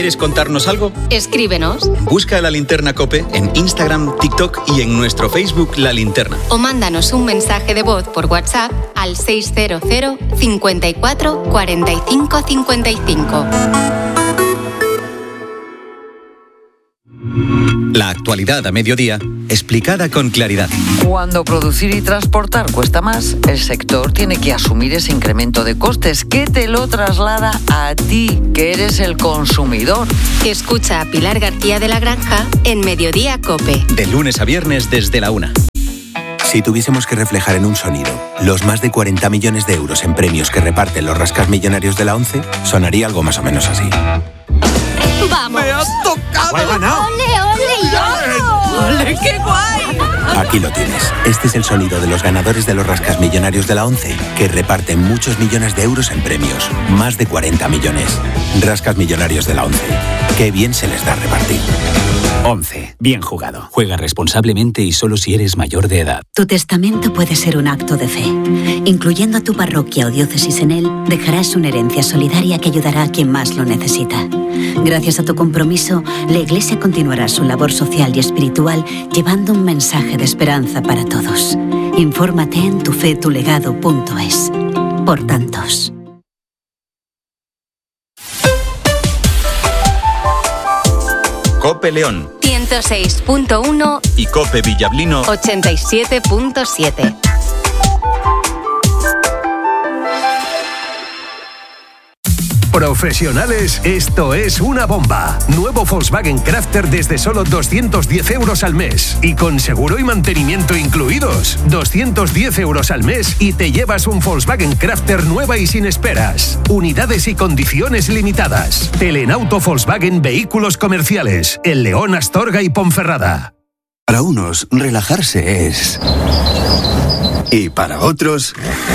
¿Quieres contarnos algo? Escríbenos. Busca La Linterna COPE en Instagram, TikTok y en nuestro Facebook La Linterna. O mándanos un mensaje de voz por WhatsApp al 600 54 45 55. La actualidad a mediodía, explicada con claridad. Cuando producir y transportar cuesta más, el sector tiene que asumir ese incremento de costes que te lo traslada a ti, que eres el consumidor. Escucha a Pilar García de la Granja en Mediodía COPE. De lunes a viernes desde la 1. Si tuviésemos que reflejar en un sonido los más de 40 millones de euros en premios que reparten los rascasmillonarios de la ONCE, sonaría algo más o menos así. ¡Vamos! ¡Me has tocado! ¡He ganado! ¡Ole, ole, yo! ¡Ole, qué guay! Aquí lo tienes. Este es el sonido de los ganadores de los rascasmillonarios de la ONCE, que reparten muchos millones de euros en premios. Más de 40 millones. Rascasmillonarios de la ONCE. Qué bien se les da repartir. 11. Bien jugado. Juega responsablemente y solo si eres mayor de edad. Tu testamento puede ser un acto de fe. Incluyendo a tu parroquia o diócesis en él, dejarás una herencia solidaria que ayudará a quien más lo necesita. Gracias a tu compromiso, la Iglesia continuará su labor social y espiritual llevando un mensaje de esperanza para todos. Infórmate en tufetulegado.es. Por tantos. COPE León 106.1 y COPE Villablino 87.7. Profesionales, esto es una bomba. Nuevo Volkswagen Crafter desde solo 210 euros al mes. Y con seguro y mantenimiento incluidos. 210 euros al mes y te llevas un Volkswagen Crafter nueva y sin esperas. Unidades y condiciones limitadas. Telenauto Volkswagen Vehículos Comerciales. En León, Astorga y Ponferrada. Para unos, relajarse es... Y para otros...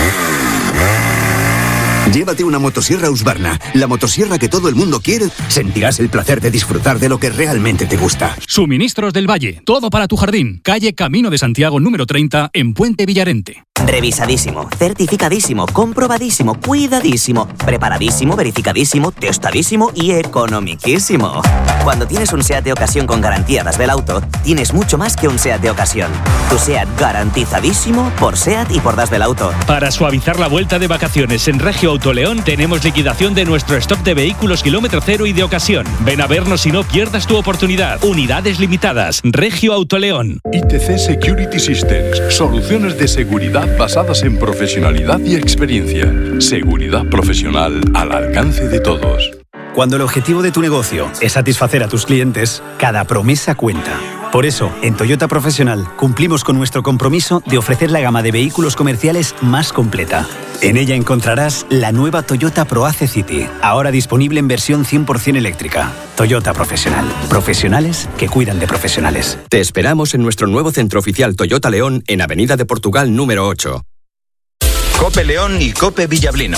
Llévate una motosierra Husqvarna, la motosierra que todo el mundo quiere. Sentirás el placer de disfrutar de lo que realmente te gusta. Suministros del Valle, todo para tu jardín. Calle Camino de Santiago número 30 en Puente Villarente. Revisadísimo, certificadísimo, comprobadísimo, cuidadísimo, preparadísimo, verificadísimo, testadísimo y economiquísimo. Cuando tienes un SEAT de ocasión con garantía Das Auto, tienes mucho más que un SEAT de ocasión. Tu SEAT garantizadísimo por SEAT y por Das Auto. Para suavizar la vuelta de vacaciones en Regio Autoleón tenemos liquidación de nuestro stock de vehículos kilómetro cero y de ocasión. Ven a vernos y no pierdas tu oportunidad. Unidades limitadas. Regio Autoleón. ITC Security Systems. Soluciones de seguridad basadas en profesionalidad y experiencia. Seguridad profesional al alcance de todos. Cuando el objetivo de tu negocio es satisfacer a tus clientes, cada promesa cuenta. Por eso, en Toyota Profesional cumplimos con nuestro compromiso de ofrecer la gama de vehículos comerciales más completa. En ella encontrarás la nueva Toyota ProAce City, ahora disponible en versión 100% eléctrica. Toyota Profesional. Profesionales que cuidan de profesionales. Te esperamos en nuestro nuevo centro oficial Toyota León en Avenida de Portugal número 8. COPE León y COPE Villablino.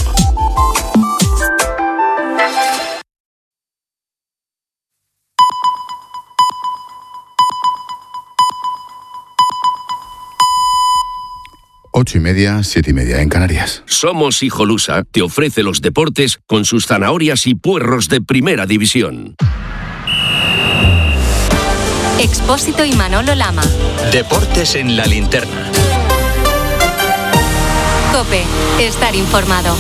Ocho y media, 7:30 en Canarias. Somos Hijolusa, te ofrece los deportes con sus zanahorias y puerros de primera división. Expósito y Manolo Lama. Deportes en La Linterna. COPE, estar informado.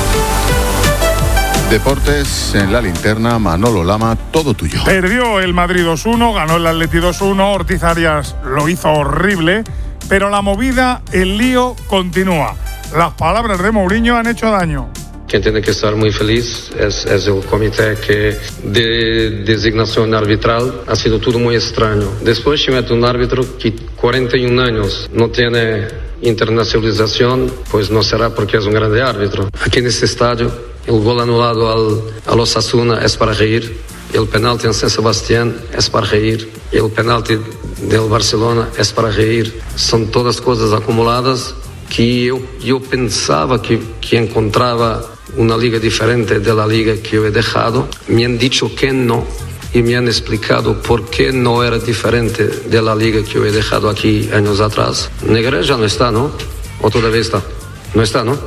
Deportes en La Linterna, Manolo Lama, todo tuyo. Perdió el Madrid 2-1, ganó el Atleti 2-1, Ortiz Arias lo hizo horrible. Pero la movida, el lío, continúa. Las palabras de Mourinho han hecho daño. Quien tiene que estar muy feliz es el comité que de designación arbitral ha sido todo muy extraño. Después se mete un árbitro que 41 años no tiene internacionalización, pues no será porque es un grande árbitro. Aquí en este estadio, el gol anulado al Osasuna es para reír. El penalti en San Sebastián es para reír. El penalti del Barcelona es para reír. Son todas cosas acumuladas que yo pensaba que encontraba una liga diferente de la liga que yo he dejado. Me han dicho que no y me han explicado por qué no era diferente de la liga que yo he dejado aquí años atrás. Negreira ya no está, ¿no? ¿O todavía está? No está, ¿no?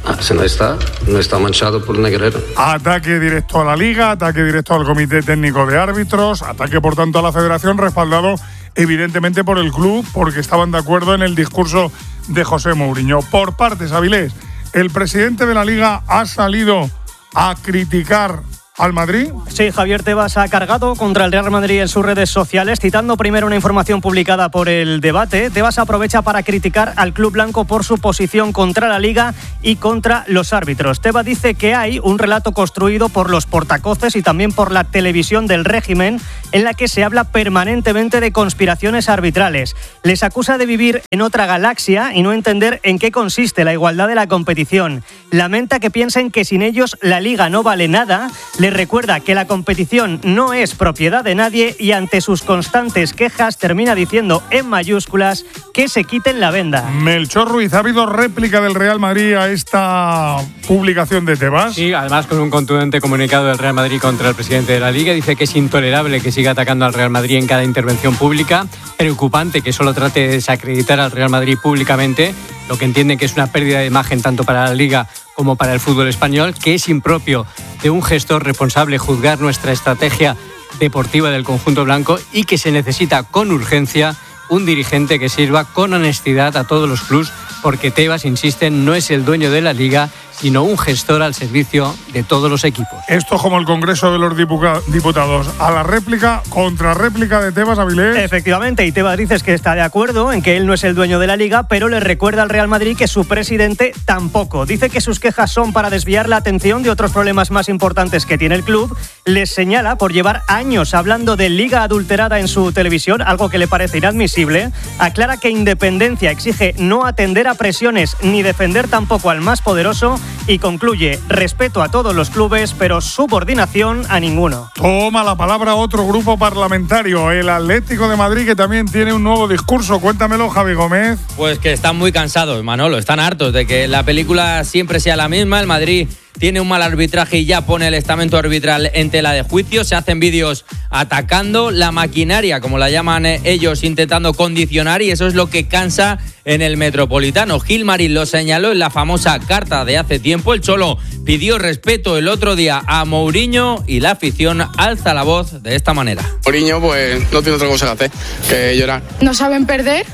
Si no está manchado por Negreira. Ataque directo a la Liga, ataque directo al Comité Técnico de Árbitros, ataque por tanto a la Federación, respaldado evidentemente por el club, porque estaban de acuerdo en el discurso de José Mourinho. Por partes, Avilés, el presidente de la Liga ha salido a criticar al Madrid. Sí, Javier Tebas ha cargado contra el Real Madrid en sus redes sociales, citando primero una información publicada por El Debate. Tebas aprovecha para criticar al club blanco por su posición contra la Liga y contra los árbitros. Tebas dice que hay un relato construido por los portacoces y también por la televisión del régimen, en la que se habla permanentemente de conspiraciones arbitrales. Les acusa de vivir en otra galaxia y no entender en qué consiste la igualdad de la competición. Lamenta que piensen que sin ellos la Liga no vale nada. Les recuerda que la competición no es propiedad de nadie y ante sus constantes quejas termina diciendo en mayúsculas que se quiten la venda. Melchor Ruiz, ¿ha habido réplica del Real Madrid a esta publicación de Tebas? Sí, además con un contundente comunicado del Real Madrid contra el presidente de la Liga. Dice que es intolerable que siga atacando al Real Madrid en cada intervención pública. Preocupante que solo trate de desacreditar al Real Madrid públicamente, lo que entiende que es una pérdida de imagen tanto para la Liga como para el fútbol español, que es impropio de un gestor responsable juzgar nuestra estrategia deportiva del conjunto blanco y que se necesita con urgencia un dirigente que sirva con honestidad a todos los clubes, porque Tebas, insisten, no es el dueño de la Liga, sino un gestor al servicio de todos los equipos. Esto como el Congreso de los Diputados. A la réplica, contrarréplica de Tebas, Avilés. Efectivamente, y Tebas dice que está de acuerdo en que él no es el dueño de la Liga, pero le recuerda al Real Madrid que su presidente tampoco. Dice que sus quejas son para desviar la atención de otros problemas más importantes que tiene el club. Les señala por llevar años hablando de Liga adulterada en su televisión, algo que le parece inadmisible. Aclara que independencia exige no atender a presiones ni defender tampoco al más poderoso. Y concluye: respeto a todos los clubes, pero subordinación a ninguno. Toma la palabra otro grupo parlamentario, el Atlético de Madrid, que también tiene un nuevo discurso. Cuéntamelo, Javi Gómez. Pues que están muy cansados, Manolo, están hartos de que la película siempre sea la misma. El Madrid tiene un mal arbitraje y ya pone el estamento arbitral en tela de juicio. Se hacen vídeos atacando la maquinaria, como la llaman ellos, intentando condicionar, y eso es lo que cansa en el Metropolitano. Gilmarín lo señaló en la famosa carta de hace tiempo. El Cholo pidió respeto el otro día a Mourinho y la afición alza la voz de esta manera. Mourinho pues no tiene otra cosa que hacer que llorar. No saben perder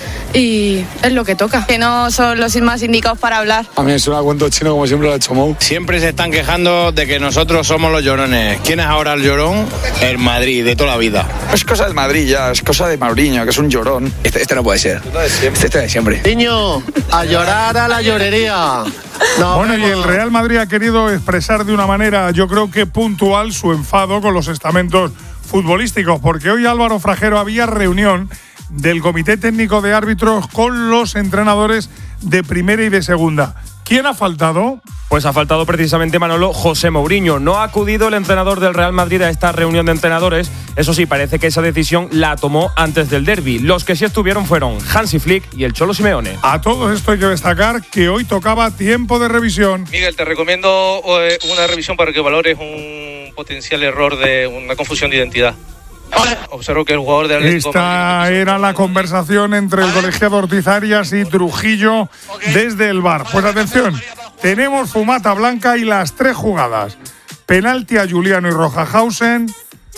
y es lo que toca. Que no son los más indicados para hablar. A mí eso lo cuento chino como siempre lo ha hecho Mou. Siempre se están quejando de que nosotros somos los llorones. ¿Quién es ahora el llorón? El Madrid, de toda la vida. Es cosa del Madrid ya, es cosa de Mourinho, que es un llorón. Este no puede ser. Este de siempre. Niño, a llorar a la llorería. No, bueno, y el Real Madrid ha querido expresar de una manera, yo creo que puntual, su enfado con los estamentos futbolísticos, porque hoy, Álvaro Frajero, había reunión del Comité Técnico de Árbitros con los entrenadores de primera y de segunda. ¿Quién ha faltado? Pues ha faltado precisamente, Manolo, José Mourinho. No ha acudido el entrenador del Real Madrid a esta reunión de entrenadores. Eso sí, parece que esa decisión la tomó antes del derbi. Los que sí estuvieron fueron Hansi Flick y el Cholo Simeone. A todo esto hay que destacar que hoy tocaba tiempo de revisión. Miguel, te recomiendo una revisión para que valores un potencial error de una confusión de identidad. Observo que el jugador de Atlético... Esta era la conversación entre el colegiado Ortiz Arias y Trujillo desde el VAR. Pues atención, tenemos fumata blanca y las 3 jugadas. Penalti a Juliano y Rojahausen,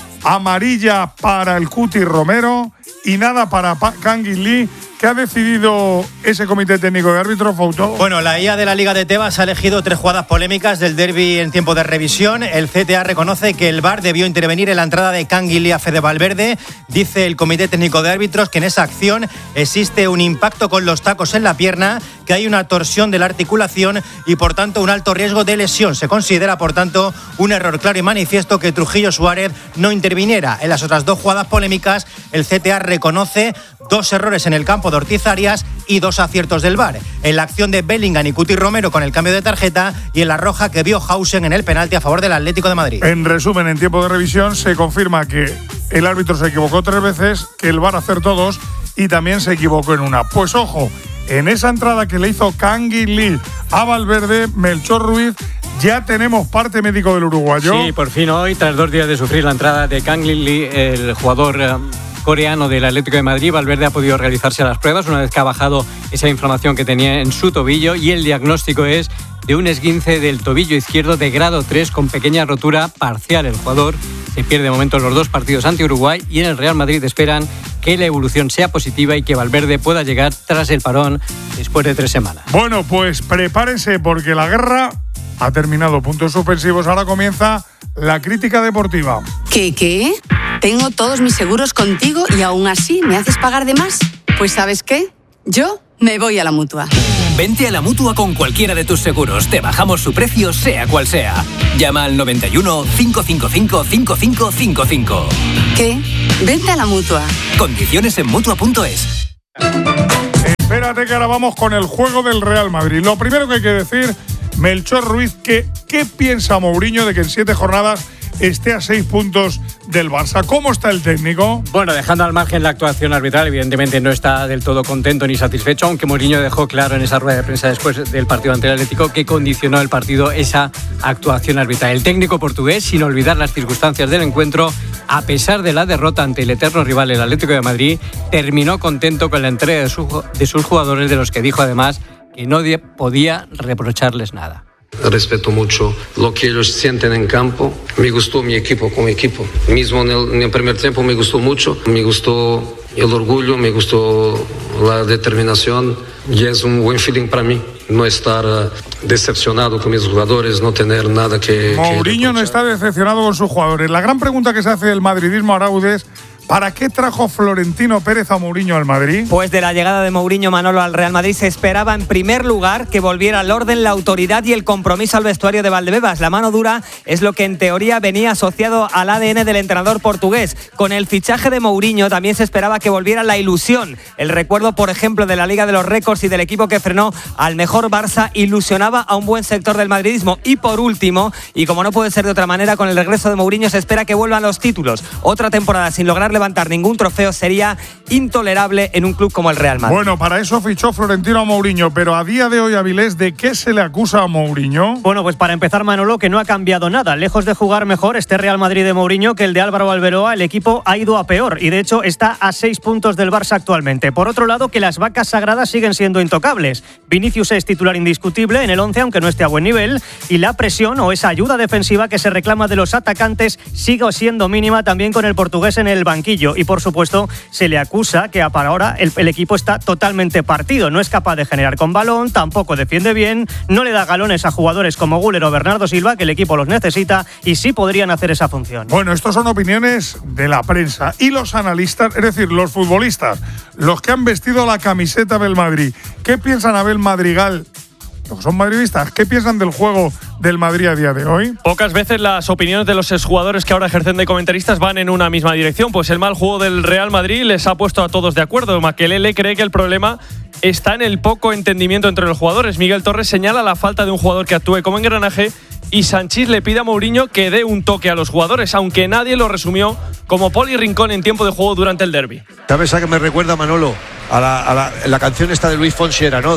amarilla para el Cuti Romero y nada para Kangin Lee. ¿Qué ha decidido ese comité técnico de árbitros, Fouto? Bueno, la IA de la Liga de Tebas ha elegido 3 jugadas polémicas del derbi en tiempo de revisión. El CTA reconoce que el VAR debió intervenir en la entrada de Kangin Lee a Fede Valverde. Dice el comité técnico de árbitros que en esa acción existe un impacto con los tacos en la pierna, que hay una torsión de la articulación y por tanto un alto riesgo de lesión. Se considera por tanto un error claro y manifiesto que Trujillo Suárez no interviniera. En las otras 2 jugadas polémicas, el CTA reconoce 2 errores en el campo de Ortiz Arias y 2 aciertos del VAR. En la acción de Bellingham y Cuti Romero con el cambio de tarjeta y en la roja que vio Hausen en el penalti a favor del Atlético de Madrid. En resumen, en tiempo de revisión se confirma que el árbitro se equivocó 3 veces, que el VAR acertó 2 y también se equivocó en una. Pues ojo, en esa entrada que le hizo Kangin Lee a Valverde, Melchor Ruiz, ya tenemos parte médico del uruguayo. Sí, por fin hoy, tras 2 días de sufrir la entrada de Kangin Lee, el jugador coreano del Atlético de Madrid, Valverde ha podido realizarse las pruebas una vez que ha bajado esa inflamación que tenía en su tobillo y el diagnóstico es de un esguince del tobillo izquierdo de grado 3 con pequeña rotura parcial. El jugador se pierde de momento los 2 partidos ante Uruguay y en el Real Madrid esperan que la evolución sea positiva y que Valverde pueda llegar tras el parón después de 3 semanas. Bueno, pues prepárense porque la guerra ha terminado. Puntos suspensivos. Ahora comienza la crítica deportiva. ¿Qué? Tengo todos mis seguros contigo y aún así me haces pagar de más. Pues ¿sabes qué? Yo me voy a la Mutua. Vente a la Mutua con cualquiera de tus seguros. Te bajamos su precio, sea cual sea. Llama al 91 555 5555. ¿Qué? Vente a la Mutua. Condiciones en Mutua.es. Espérate que ahora vamos con el juego del Real Madrid. Lo primero que hay que decir, Melchor Ruiz, ¿qué piensa Mourinho de que en 7 jornadas esté a 6 puntos del Barça? ¿Cómo está el técnico? Bueno, dejando al margen la actuación arbitral, evidentemente no está del todo contento ni satisfecho, aunque Mourinho dejó claro en esa rueda de prensa después del partido ante el Atlético que condicionó el partido esa actuación arbitral. El técnico portugués, sin olvidar las circunstancias del encuentro, a pesar de la derrota ante el eterno rival, el Atlético de Madrid, terminó contento con la entrega de sus jugadores, de los que dijo además que no podía reprocharles nada. Respeto mucho lo que ellos sienten en campo. Me gustó mi equipo como equipo. Mismo en el primer tiempo me gustó mucho. Me gustó el orgullo, me gustó la determinación. Y es un buen feeling para mí. No estar decepcionado con mis jugadores, no tener nada que... Mourinho no está decepcionado con sus jugadores. La gran pregunta que se hace del madridismo, Araúz, es ¿para qué trajo Florentino Pérez a Mourinho al Madrid? Pues de la llegada de Mourinho, Manolo, al Real Madrid se esperaba en primer lugar que volviera al orden, la autoridad y el compromiso al vestuario de Valdebebas. La mano dura es lo que en teoría venía asociado al ADN del entrenador portugués. Con el fichaje de Mourinho también se esperaba que volviera la ilusión. El recuerdo, por ejemplo, de la Liga de los Récords y del equipo que frenó al mejor Barça ilusionaba a un buen sector del madridismo. Y por último, y como no puede ser de otra manera, con el regreso de Mourinho se espera que vuelvan los títulos. Otra temporada sin lograr levantar ningún trofeo sería intolerable en un club como el Real Madrid. Bueno, para eso fichó Florentino a Mourinho, pero a día de hoy, Avilés, ¿de qué se le acusa a Mourinho? Bueno, pues para empezar, Manolo, que no ha cambiado nada. Lejos de jugar mejor este Real Madrid de Mourinho que el de Álvaro Alberoa, el equipo ha ido a peor y de hecho está a 6 puntos del Barça actualmente. Por otro lado, que las vacas sagradas siguen siendo intocables. Vinicius es titular indiscutible en el 11, aunque no esté a buen nivel, y la presión o esa ayuda defensiva que se reclama de los atacantes sigue siendo mínima también con el portugués en el banquillo. Y por supuesto se le acusa que para ahora el equipo está totalmente partido, no es capaz de generar con balón, tampoco defiende bien, no le da galones a jugadores como Güler o Bernardo Silva, que el equipo los necesita y sí podrían hacer esa función. Bueno, estos son opiniones de la prensa y los analistas, es decir, los futbolistas, los que han vestido la camiseta del Madrid. ¿Qué piensan Abel Madrigal? Son madridistas. ¿Qué piensan del juego del Madrid a día de hoy? Pocas veces las opiniones de los exjugadores que ahora ejercen de comentaristas van en una misma dirección. Pues el mal juego del Real Madrid les ha puesto a todos de acuerdo. Makelele cree que el problema está en el poco entendimiento entre los jugadores. Miguel Torres señala la falta de un jugador que actúe como engranaje y Sanchís le pide a Mourinho que dé un toque a los jugadores, aunque nadie lo resumió como Poli Rincón en tiempo de juego durante el derbi. ¿Sabes a qué me recuerda, Manolo? A la canción esta de Luis Fonsi, ¿no?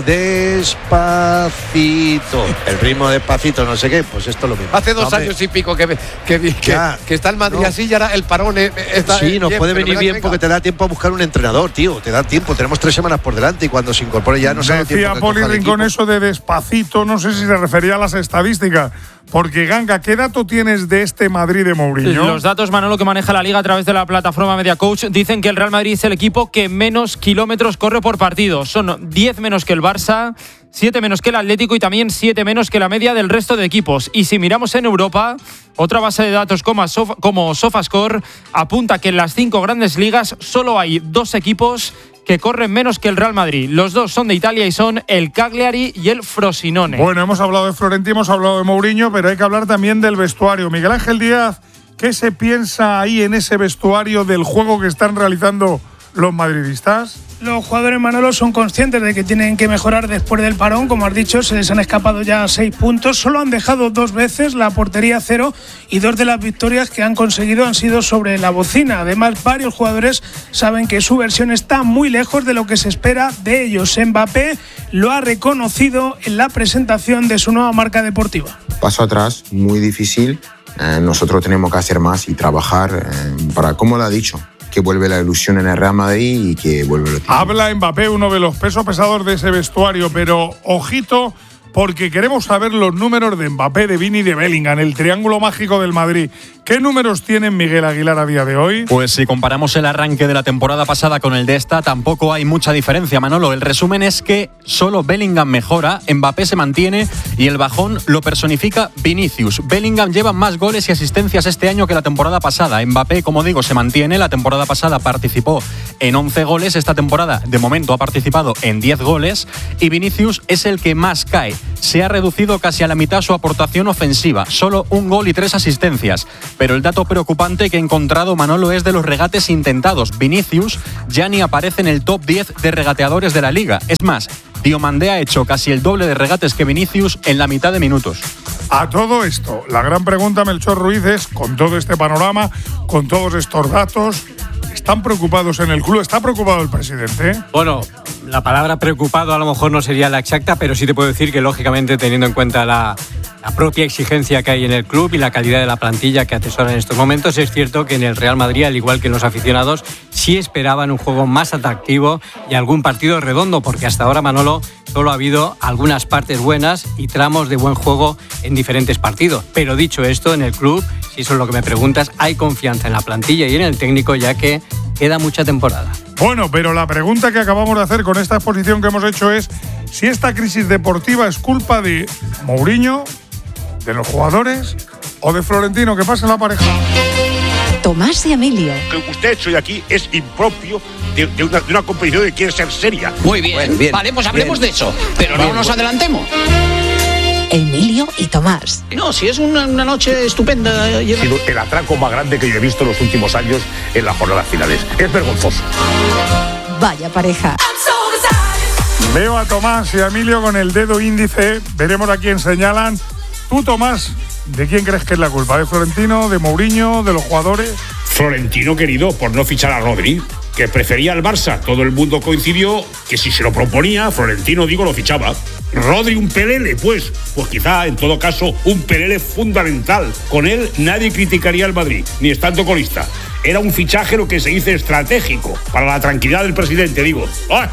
Despacito. El ritmo despacito, no sé qué, pues esto es lo mismo. Hace 2 años y pico que está el Madrid así y ahora el parón está. Sí, nos bien, puede venir bien porque te da tiempo a buscar un entrenador, tío. Te da tiempo, tenemos 3 semanas por delante y cuando se incorpore ya no se da tiempo. Decía Poli Rincón eso de despacito, no sé si se refería a las estadísticas. Porque, Ganga, ¿qué dato tienes de este Madrid de Mourinho? Los datos, Manolo, que maneja la Liga a través de la plataforma Media Coach, dicen que el Real Madrid es el equipo que menos kilómetros corre por partido. Son 10 menos que el Barça, 7 menos que el Atlético y también 7 menos que la media del resto de equipos. Y si miramos en Europa, otra base de datos como Sofascore apunta que en las 5 grandes ligas solo hay 2 equipos que corren menos que el Real Madrid. Los 2 son de Italia y son el Cagliari y el Frosinone. Bueno, hemos hablado de Florentino, hemos hablado de Mourinho, pero hay que hablar también del vestuario. Miguel Ángel Díaz, ¿qué se piensa ahí en ese vestuario del juego que están realizando los madridistas? Los jugadores, Manolo, son conscientes de que tienen que mejorar después del parón. Como has dicho, se les han escapado ya 6 puntos. Solo han dejado 2 veces la portería 0 y 2 de las victorias que han conseguido han sido sobre la bocina. Además, varios jugadores saben que su versión está muy lejos de lo que se espera de ellos. Mbappé lo ha reconocido en la presentación de su nueva marca deportiva. Paso atrás, muy difícil. Nosotros tenemos que hacer más y trabajar para, como lo ha dicho, que vuelve la ilusión en el Real Madrid y que vuelve los títulos. Habla Mbappé, uno de los pesos pesados de ese vestuario, pero ojito, porque queremos saber los números de Mbappé, de Vini y de Bellingham, el triángulo mágico del Madrid. ¿Qué números tiene Miguel Aguilar a día de hoy? Pues si comparamos el arranque de la temporada pasada con el de esta, tampoco hay mucha diferencia, Manolo. El resumen es que solo Bellingham mejora, Mbappé se mantiene y el bajón lo personifica Vinicius. Bellingham lleva más goles y asistencias este año que la temporada pasada. Mbappé, como digo, se mantiene. La temporada pasada participó en 11 goles. Esta temporada, de momento, ha participado en 10 goles. Y Vinicius es el que más cae. Se ha reducido casi a la mitad su aportación ofensiva. Solo 1 gol y 3 asistencias. Pero el dato preocupante que he encontrado, Manolo, es de los regates intentados. Vinicius ya ni aparece en el top 10 de regateadores de la Liga. Es más, Diomandé ha hecho casi el doble de regates que Vinicius en la mitad de minutos. A todo esto, la gran pregunta, Melchor Ruiz, es, con todo este panorama, con todos estos datos, ¿están preocupados en el club? ¿Está preocupado el presidente? Bueno, la palabra preocupado a lo mejor no sería la exacta, pero sí te puedo decir que, lógicamente, teniendo en cuenta la propia exigencia que hay en el club y la calidad de la plantilla que atesora en estos momentos, es cierto que en el Real Madrid, al igual que en los aficionados, sí esperaban un juego más atractivo y algún partido redondo, porque hasta ahora, Manolo, solo ha habido algunas partes buenas y tramos de buen juego en diferentes partidos. Pero dicho esto, en el club, si eso es lo que me preguntas, hay confianza en la plantilla y en el técnico, ya que queda mucha temporada. Bueno, pero la pregunta que acabamos de hacer con esta exposición que hemos hecho es si esta crisis deportiva es culpa de Mourinho, de los jugadores o de Florentino. ¿Qué pasa en la pareja? Tomás y Emilio. Lo que usted ha hecho hoy aquí es impropio de una competición que quiere ser seria. Muy bien, bueno, bien, vale, pues hablemos de eso, pero no nos adelantemos. Emilio y Tomás. No, si es una noche estupenda. Ha sido el atraco más grande que yo he visto en los últimos años en las jornadas finales. Es vergonzoso. Vaya pareja. Veo a Tomás y a Emilio con el dedo índice. Veremos a quién señalan. Tú, Tomás, ¿de quién crees que es la culpa? ¿De Florentino, de Mourinho, de los jugadores? Florentino, querido, por no fichar a Rodri, que prefería al Barça. Todo el mundo coincidió que si se lo proponía, Florentino, lo fichaba. Rodri, un pelele, pues quizá, en todo caso, un pelele fundamental. Con él nadie criticaría al Madrid, ni estando colista. Era un fichaje, lo que se dice, estratégico, para la tranquilidad del presidente, digo. ¡Ah!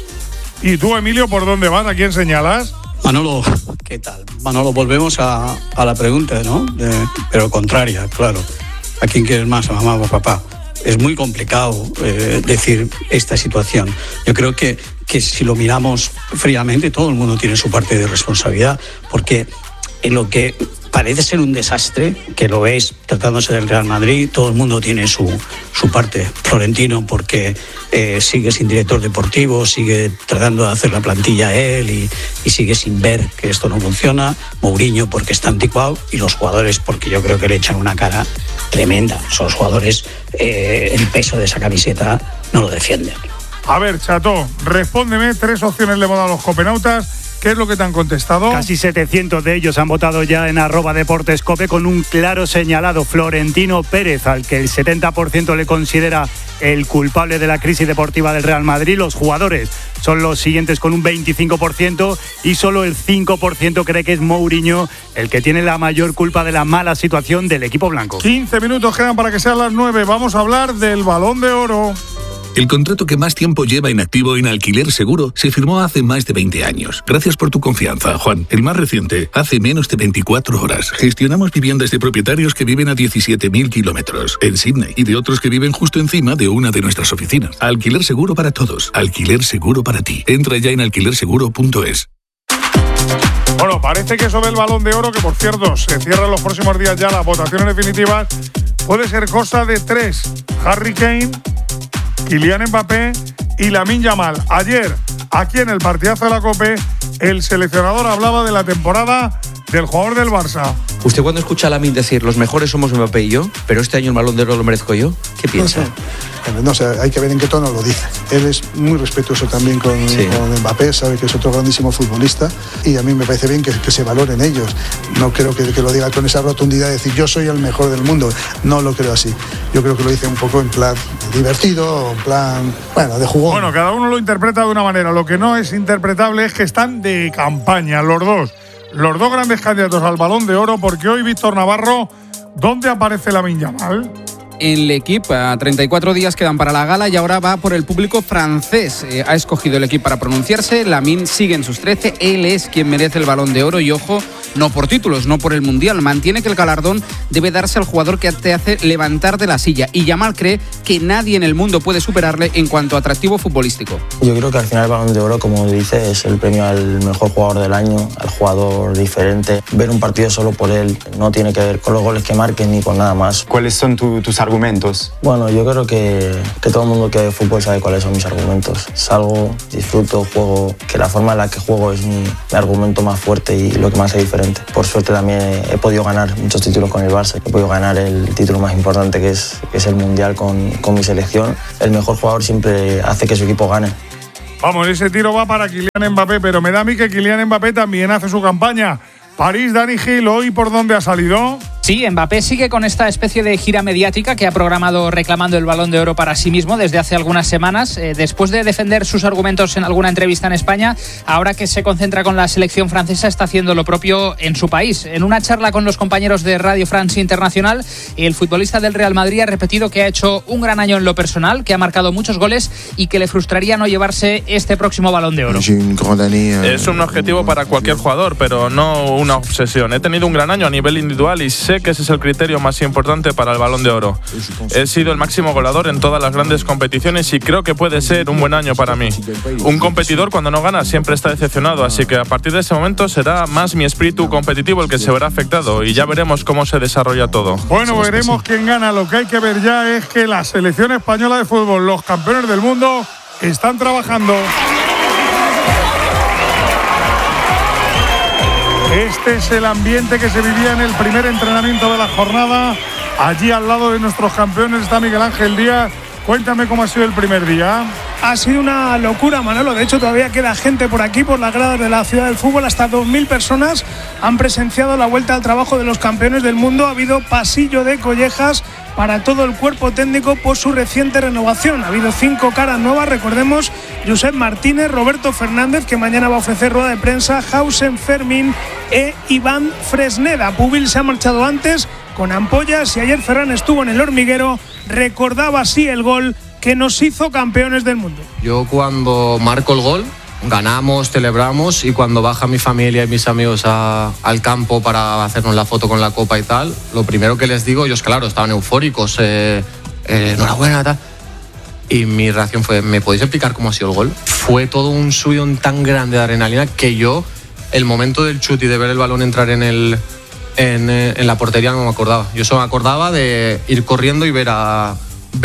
¿Y tú, Emilio, por dónde vas? ¿A quién señalas? Manolo, ¿qué tal? Manolo, volvemos a la pregunta, ¿no? Pero contraria, claro. ¿A quién quieres más, a mamá o a papá? Es muy complicado decir esta situación. Yo creo que si lo miramos fríamente, todo el mundo tiene su parte de responsabilidad, porque en lo que parece ser un desastre, que lo es tratándose del Real Madrid, todo el mundo tiene su parte. Florentino porque sigue sin director deportivo, sigue tratando de hacer la plantilla él y sigue sin ver que esto no funciona. Mourinho porque está anticuado y los jugadores porque yo creo que le echan una cara tremenda. Son los jugadores, el peso de esa camiseta no lo defienden. A ver, Chato, respóndeme, 3 opciones le hemos dado a los copenautas. ¿Qué es lo que te han contestado? Casi 700 de ellos han votado ya en @deportescope con un claro señalado, Florentino Pérez, al que el 70% le considera el culpable de la crisis deportiva del Real Madrid. Los jugadores son los siguientes con un 25% y solo el 5% cree que es Mourinho el que tiene la mayor culpa de la mala situación del equipo blanco. 15 minutos quedan para que sean las 9. Vamos a hablar del Balón de Oro. El contrato que más tiempo lleva inactivo en Alquiler Seguro se firmó hace más de 20 años. Gracias por tu confianza, Juan. El más reciente, hace menos de 24 horas. Gestionamos viviendas de propietarios que viven a 17.000 kilómetros en Sydney y de otros que viven justo encima de una de nuestras oficinas. Alquiler Seguro para todos. Alquiler Seguro para ti. Entra ya en alquilerseguro.es. Bueno, parece que eso del Balón de Oro, que por cierto se cierran los próximos días ya las votaciones definitivas, puede ser cosa de 3. Harry Kane, Kylian Mbappé y Lamine Yamal. Ayer, aquí en el partidazo de la COPE, el seleccionador hablaba de la temporada del jugador del Barça. ¿Usted cuando escucha a Lamine decir los mejores somos Mbappé y yo, pero este año el Balón de Oro lo merezco yo? ¿Qué piensa? No sé, hay que ver en qué tono lo dice. Él es muy respetuoso también con Mbappé, sabe que es otro grandísimo futbolista y a mí me parece bien que se valoren ellos. No creo que lo diga con esa rotundidad de decir yo soy el mejor del mundo. No lo creo así. Yo creo que lo dice un poco en plan divertido, en plan, de jugón. Bueno, cada uno lo interpreta de una manera. Lo que no es interpretable es que están de campaña los dos grandes candidatos al Balón de Oro, porque hoy Víctor Navarro, ¿dónde aparece Lamine Yamal? en L'Equipe. A 34 días quedan para la gala y ahora va por el público francés. Ha escogido L'Equipe para pronunciarse. Lamine sigue en sus 13. Él es quien merece el Balón de Oro y, ojo, no por títulos, no por el Mundial. Mantiene que el galardón debe darse al jugador que te hace levantar de la silla. Y Yamal cree que nadie en el mundo puede superarle en cuanto a atractivo futbolístico. Yo creo que al final el Balón de Oro, como dice, es el premio al mejor jugador del año, al jugador diferente. Ver un partido solo por él no tiene que ver con los goles que marquen ni con nada más. ¿Cuáles son tus argumentos? Bueno, yo creo que todo el mundo que ve fútbol sabe cuáles son mis argumentos. Salgo, disfruto, juego, que la forma en la que juego es mi argumento más fuerte y lo que más es diferente. Por suerte también he podido ganar muchos títulos con el Barça. He podido ganar el título más importante que es el Mundial con mi selección. El mejor jugador siempre hace que su equipo gane. Vamos, ese tiro va para Kylian Mbappé, pero me da a mí que Kylian Mbappé también hace su campaña. París, Dani Gil, ¿hoy por dónde ha salido? Sí, Mbappé sigue con esta especie de gira mediática que ha programado reclamando el Balón de Oro para sí mismo desde hace algunas semanas. Después de defender sus argumentos en alguna entrevista en España, ahora que se concentra con la selección francesa, está haciendo lo propio en su país. En una charla con los compañeros de Radio France Internacional, el futbolista del Real Madrid ha repetido que ha hecho un gran año en lo personal, que ha marcado muchos goles y que le frustraría no llevarse este próximo Balón de Oro. Es un objetivo para cualquier jugador, pero no una obsesión. He tenido un gran año a nivel individual y sé que ese es el criterio más importante para el Balón de Oro. He sido el máximo goleador en todas las grandes competiciones y creo que puede ser un buen año para mí. Un competidor cuando no gana siempre está decepcionado, así que a partir de ese momento será más mi espíritu competitivo el que se verá afectado y ya veremos cómo se desarrolla todo. Bueno, veremos quién gana. Lo que hay que ver ya es que la selección española de fútbol, los campeones del mundo, están trabajando. Este es el ambiente que se vivía en el primer entrenamiento de la jornada. Allí al lado de nuestros campeones está Miguel Ángel Díaz. Cuéntame cómo ha sido el primer día. Ha sido una locura, Manolo. De hecho, todavía queda gente por aquí, por las gradas de la Ciudad del Fútbol. Hasta 2.000 personas han presenciado la vuelta al trabajo de los campeones del mundo. Ha habido pasillo de collejas para todo el cuerpo técnico por su reciente renovación. Ha habido 5 caras nuevas, recordemos: Josep Martínez, Roberto Fernández, que mañana va a ofrecer rueda de prensa, Hausen, Fermín e Iván Fresneda. Pubil se ha marchado antes con ampollas y ayer Ferran estuvo en el hormiguero. Recordaba así el gol que nos hizo campeones del mundo. Yo cuando marco el gol, ganamos, celebramos, y cuando baja mi familia y mis amigos al campo para hacernos la foto con la copa y tal, lo primero que les digo, ellos claro, estaban eufóricos, enhorabuena, tal. Y mi reacción fue: ¿me podéis explicar cómo ha sido el gol? Fue todo un subidón tan grande de adrenalina que yo, el momento del chut y de ver el balón entrar en la portería, no me acordaba. Yo solo me acordaba de ir corriendo y ver a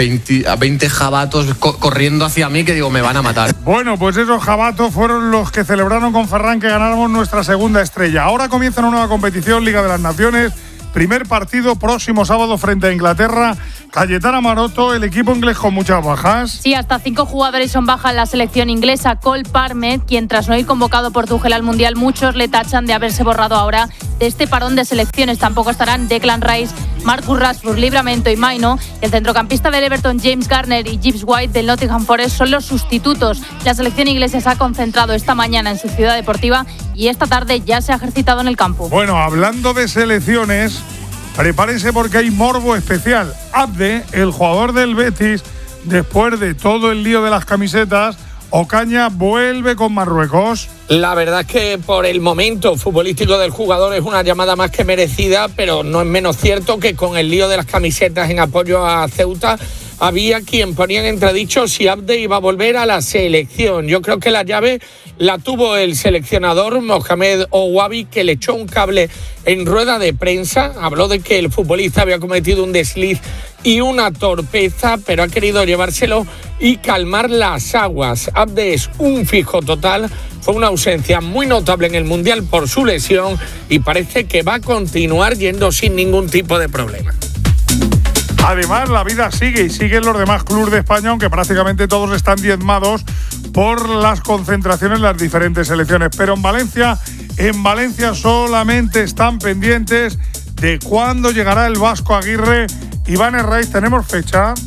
20 jabatos corriendo hacia mí, que digo, me van a matar. Bueno, pues esos jabatos fueron los que celebraron con Ferran que ganáramos nuestra segunda estrella. Ahora comienza una nueva competición, Liga de las Naciones. Primer partido próximo sábado frente a Inglaterra. Cayetana Maroto, el equipo inglés con muchas bajas. Sí, hasta 5 jugadores son bajas en la selección inglesa. Cole Palmer, quien tras no ir convocado por Tuchel al Mundial, muchos le tachan de haberse borrado ahora de este parón de selecciones. Tampoco estarán Declan Rice, Marcus Rashford, Livramento y Maino. El centrocampista del Everton, James Garner, y Gibbs White del Nottingham Forest son los sustitutos. La selección inglesa se ha concentrado esta mañana en su ciudad deportiva y esta tarde ya se ha ejercitado en el campo. Bueno, hablando de selecciones, prepárense porque hay morbo especial. Abde, el jugador del Betis, después de todo el lío de las camisetas, Ocaña vuelve con Marruecos. La verdad es que por el momento futbolístico del jugador es una llamada más que merecida, pero no es menos cierto que con el lío de las camisetas en apoyo a Ceuta había quien ponía en entredicho si Abde iba a volver a la selección. Yo creo que la llave la tuvo el seleccionador Mohamed Ouabi, que le echó un cable en rueda de prensa. Habló de que el futbolista había cometido un desliz y una torpeza, pero ha querido llevárselo y calmar las aguas. Abde es un fijo total. Fue una ausencia muy notable en el Mundial por su lesión y parece que va a continuar yendo sin ningún tipo de problema. Además, la vida sigue y siguen los demás clubes de España, aunque prácticamente todos están diezmados por las concentraciones en las diferentes selecciones. Pero en Valencia solamente están pendientes de cuándo llegará el Vasco Aguirre. Iván Herraiz, ¿tenemos fecha?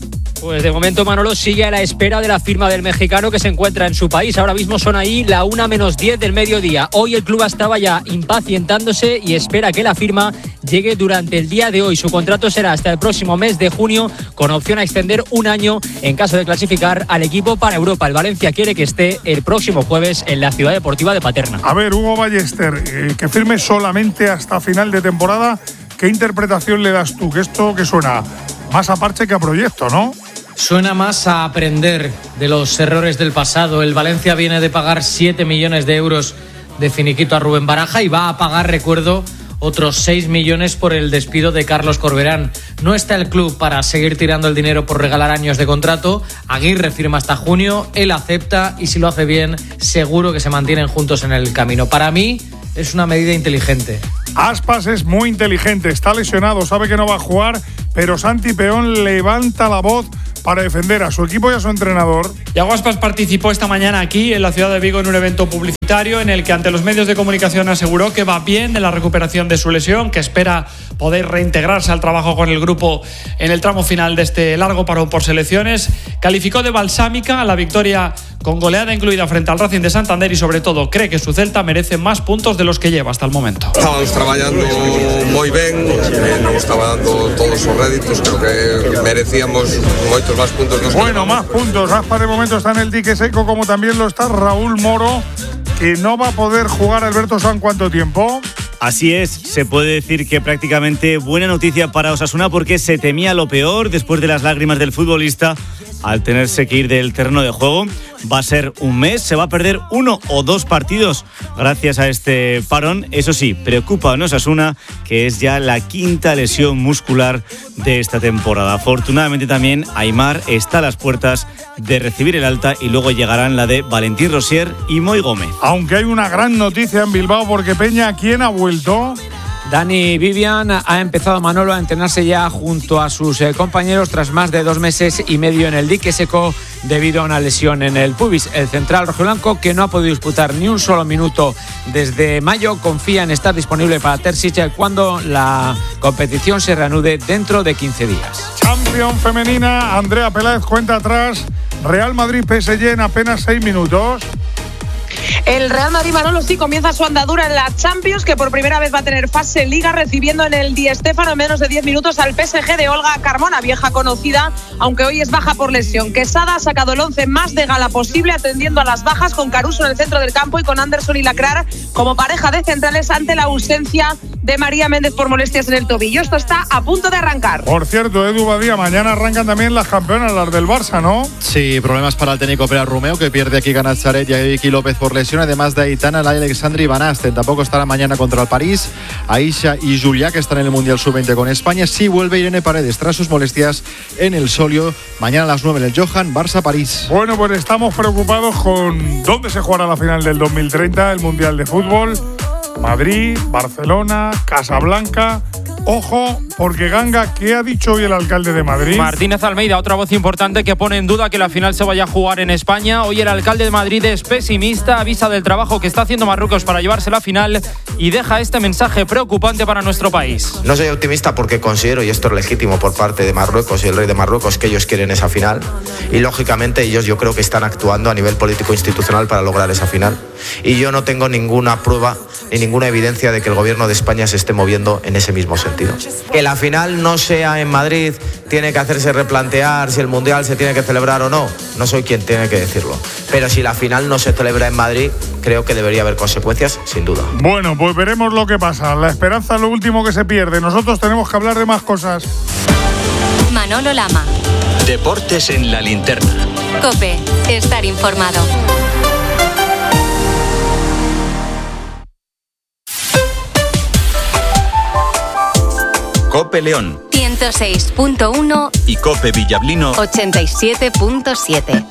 Pues de momento Manolo sigue a la espera de la firma del mexicano que se encuentra en su país. Ahora mismo son ahí la 1:10 del mediodía. Hoy el club estaba ya impacientándose y espera que la firma llegue durante el día de hoy. Su contrato será hasta el próximo mes de junio, con opción a extender un año en caso de clasificar al equipo para Europa. El Valencia quiere que esté el próximo jueves en la Ciudad Deportiva de Paterna. A ver, Hugo Ballester, que firme solamente hasta final de temporada, ¿qué interpretación le das tú? Que esto que suena más a parche que a proyecto, ¿no? Suena más a aprender de los errores del pasado. El Valencia viene de pagar 7 millones de euros de finiquito a Rubén Baraja y va a pagar, recuerdo, otros 6 millones por el despido de Carlos Corberán. No está el club para seguir tirando el dinero por regalar años de contrato. Aguirre firma hasta junio, él acepta y si lo hace bien, seguro que se mantienen juntos en el camino. Para mí es una medida inteligente. Aspas es muy inteligente, está lesionado, sabe que no va a jugar, pero Santi Peón levanta la voz para defender a su equipo y a su entrenador. Iago Aspas participó esta mañana aquí en la ciudad de Vigo en un evento publicitario en el que ante los medios de comunicación aseguró que va bien en la recuperación de su lesión, que espera poder reintegrarse al trabajo con el grupo en el tramo final de este largo parón por selecciones. Calificó de balsámica a la victoria con goleada incluida frente al Racing de Santander y sobre todo cree que su Celta merece más puntos de los que lleva hasta el momento. Estábamos traballando moi ben, non estaba dando todos os réditos, creo que merecíamos moitos más puntos. Bueno, más puntos. Aspas de momento está en el dique seco, como también lo está Raúl Moro, que no va a poder jugar Alberto San. ¿Cuánto tiempo? Así es, se puede decir que prácticamente buena noticia para Osasuna porque se temía lo peor después de las lágrimas del futbolista al tenerse que ir del terreno de juego. Va a ser un mes, se va a perder 1 o 2 partidos gracias a este parón. Eso sí, preocupa a Osasuna, que es ya la 5ª lesión muscular de esta temporada. Afortunadamente también Aimar está a las puertas de recibir el alta y luego llegarán la de Valentín Rosier y Moi Gómez. Aunque hay una gran noticia en Bilbao porque Peña, ¿quién ha vuelto? Dani Vivian ha empezado, Manolo, a entrenarse ya junto a sus compañeros tras más de 2 meses y medio en el dique seco debido a una lesión en el pubis. El central rojiblanco, que no ha podido disputar ni un solo minuto desde mayo, confía en estar disponible para Terzic cuando la competición se reanude dentro de 15 días. Champions femenina, Andrea Peláez cuenta atrás, Real Madrid-PSG en apenas 6 minutos. El Real Madrid, Manolo, sí comienza su andadura en la Champions, que por primera vez va a tener fase Liga, recibiendo en el Di Stéfano en menos de 10 minutos al PSG de Olga Carmona, vieja conocida, aunque hoy es baja por lesión. Quesada ha sacado el 11 más de gala posible, atendiendo a las bajas, con Caruso en el centro del campo y con Anderson y Lacrar como pareja de centrales ante la ausencia de María Méndez por molestias en el tobillo. Esto está a punto de arrancar. Por cierto, Edu Badía, mañana arrancan también las campeonas, las del Barça, ¿no? Sí, problemas para el técnico Pere Romeu, que pierde aquí Kiki Nazaret y a Vicky López por lesión, además de Aitana, Laia Alexandri y Van Asten. Tampoco estará mañana contra el París. Aisha y Julia, que están en el Mundial Sub-20 con España. Sí vuelve Irene Paredes tras sus molestias en el Solio. Mañana a las 9 en el Johan, Barça-París. Bueno, pues estamos preocupados con dónde se jugará la final del 2030, el Mundial de Fútbol. Madrid, Barcelona, Casablanca. Ojo, porque Ganga, ¿qué ha dicho hoy el alcalde de Madrid? Martínez Almeida, otra voz importante que pone en duda que la final se vaya a jugar en España. Hoy el alcalde de Madrid es pesimista, avisa del trabajo que está haciendo Marruecos para llevarse la final y deja este mensaje preocupante para nuestro país. No soy optimista porque considero, y esto es legítimo por parte de Marruecos y el rey de Marruecos, que ellos quieren esa final. Y lógicamente ellos, yo creo que están actuando a nivel político e institucional para lograr esa final. Y yo no tengo ninguna prueba ni ninguna evidencia de que el gobierno de España se esté moviendo en ese mismo sentido. Que la final no sea en Madrid tiene que hacerse replantear si el Mundial se tiene que celebrar o no. No soy quien tiene que decirlo. Pero si la final no se celebra en Madrid, creo que debería haber consecuencias, sin duda. Bueno, pues veremos lo que pasa. La esperanza es lo último que se pierde. Nosotros tenemos que hablar de más cosas. Manolo Lama. Deportes en la linterna. COPE. Estar informado. COPE León 106.1 y COPE Villablino 87.7.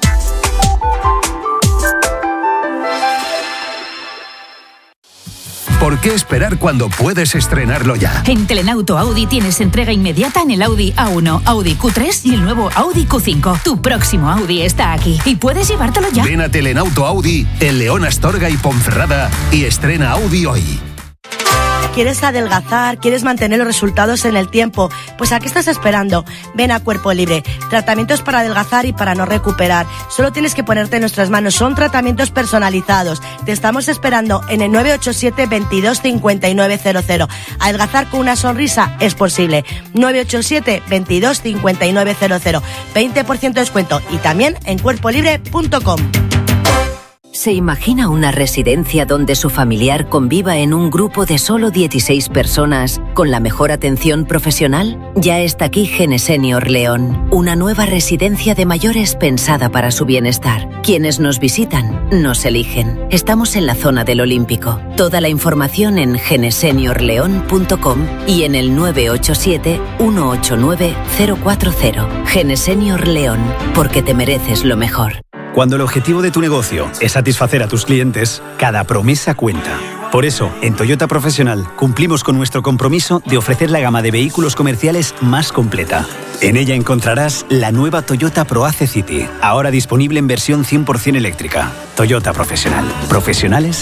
¿Por qué esperar cuando puedes estrenarlo ya? En Telenauto Audi tienes entrega inmediata en el Audi A1, Audi Q3 y el nuevo Audi Q5. Tu próximo Audi está aquí y puedes llevártelo ya. Ven a Telenauto Audi en León, Astorga y Ponferrada y estrena Audi hoy. ¿Quieres adelgazar? ¿Quieres mantener los resultados en el tiempo? Pues ¿a qué estás esperando? Ven a Cuerpo Libre. Tratamientos para adelgazar y para no recuperar. Solo tienes que ponerte en nuestras manos. Son tratamientos personalizados. Te estamos esperando en el 987 22 5900. Adelgazar con una sonrisa es posible. 987 22 5900. 20% de descuento y también en cuerpolibre.com. ¿Se imagina una residencia donde su familiar conviva en un grupo de solo 16 personas con la mejor atención profesional? Ya está aquí Genesenior León, una nueva residencia de mayores pensada para su bienestar. Quienes nos visitan, nos eligen. Estamos en la zona del Olímpico. Toda la información en geneseniorleón.com y en el 987 189 040. Genesenior León, porque te mereces lo mejor. Cuando el objetivo de tu negocio es satisfacer a tus clientes, cada promesa cuenta. Por eso, en Toyota Profesional cumplimos con nuestro compromiso de ofrecer la gama de vehículos comerciales más completa. En ella encontrarás la nueva Toyota ProAce City, ahora disponible en versión 100% eléctrica. Toyota Profesional. Profesionales